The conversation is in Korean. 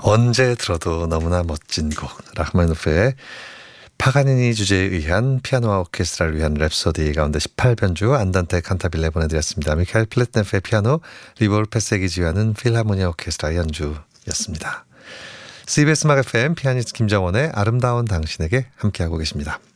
언제 들어도 너무나 멋진 곡 라흐마니노프의 파가니니 주제에 의한 피아노와 오케스트라를 위한 랩소디 가운데 18변주 안단테 칸타빌레 보내드렸습니다. 미카엘 플랫네프의 피아노, 리볼 페세기 지휘하는 필하모니아 오케스트라 연주였습니다. CBS 음악 FM 피아니스트 김정원의 아름다운 당신에게 함께하고 계십니다.